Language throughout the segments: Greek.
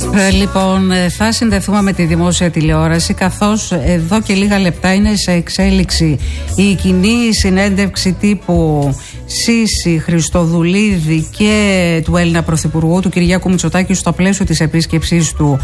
Λοιπόν, θα συνδεθούμε με τη δημόσια τηλεόραση, καθώς εδώ και λίγα λεπτά είναι σε εξέλιξη η κοινή συνέντευξη τύπου Σίση, Χριστοδουλίδη και του Έλληνα Πρωθυπουργού, του Κυριάκου Μητσοτάκη, στο πλαίσιο της επίσκεψής του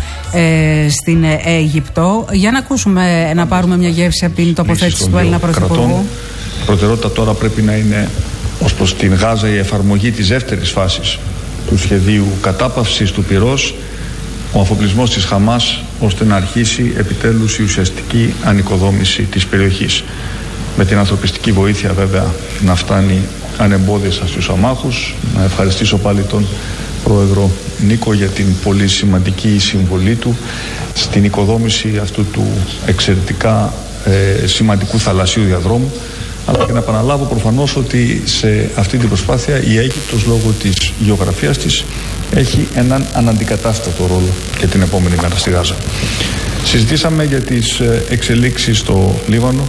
στην Αίγυπτο. Για να ακούσουμε, να πάρουμε μια γεύση από την τοποθέτηση του Έλληνα Πρωθυπουργού. Η προτεραιότητα τώρα πρέπει να είναι ως προς την Γάζα η εφαρμογή της δεύτερης φάσης του σχεδίου κατάπαυσης του πυρός, ο αφοπλισμός της Χαμάς, ώστε να αρχίσει επιτέλους η ουσιαστική ανοικοδόμηση της περιοχής. Με την ανθρωπιστική βοήθεια βέβαια να φτάνει ανεμπόδιστα στους αμάχους. Να ευχαριστήσω πάλι τον Πρόεδρο Νίκο για την πολύ σημαντική συμβολή του στην οικοδόμηση αυτού του εξαιρετικά σημαντικού θαλασσίου διαδρόμου. Αλλά και να επαναλάβω προφανώς ότι σε αυτή την προσπάθεια η Αίγυπτος, λόγω της γεωγραφίας της, έχει έναν αναντικατάστατο ρόλο και την επόμενη μέρα στη Γάζα. Συζητήσαμε για τις εξελίξεις στο Λίβανο,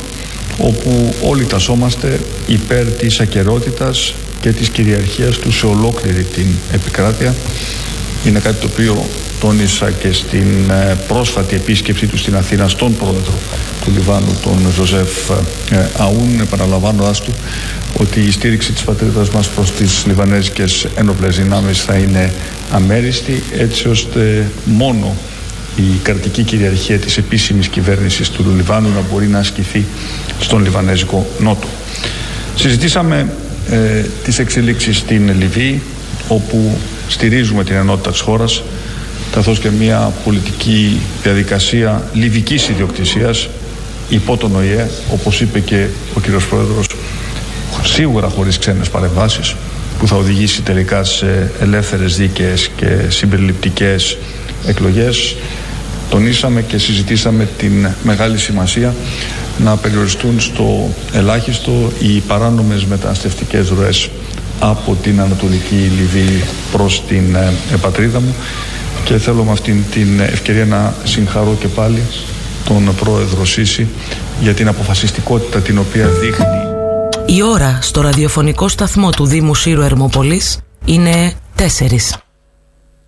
όπου όλοι τασσόμαστε υπέρ της ακεραιότητας και της κυριαρχίας του σε ολόκληρη την επικράτεια. Είναι κάτι το οποίο τόνισα και στην πρόσφατη επίσκεψή του στην Αθήνα στον πρόεδρο του Λιβάνου, τον Ζωζεφ Αούν, επαναλαμβάνοντας του ότι η στήριξη της πατρίδας μας προς τις λιβανέζικες ένοπλες δυνάμεις θα είναι αμέριστη, έτσι ώστε μόνο η κρατική κυριαρχία της επίσημης κυβέρνησης του Λιβάνου να μπορεί να ασκηθεί στον Λιβανέζικο Νότο. Συζητήσαμε τις εξελίξεις στην Λιβύη, όπου στηρίζουμε την ενότητα της χώρας, καθώς και μια πολιτική διαδικασία λιβικής ιδιοκτησίας υπό τον ΟΗΕ, όπως είπε και ο κύριος Πρόεδρος, σίγουρα χωρίς ξένες παρεμβάσεις, που θα οδηγήσει τελικά σε ελεύθερες, δίκαιες και συμπεριληπτικές εκλογές. Τονίσαμε και συζητήσαμε την μεγάλη σημασία να περιοριστούν στο ελάχιστο οι παράνομες μεταναστευτικές ροές από την Ανατολική Λιβύη προς την πατρίδα μου, και θέλω με αυτήν την ευκαιρία να συγχαρώ και πάλι τον Πρόεδρο Σίση για την αποφασιστικότητα την οποία δείχνει. Η ώρα στο ραδιοφωνικό σταθμό του Δήμου Σύρου Ερμοπολής είναι 4.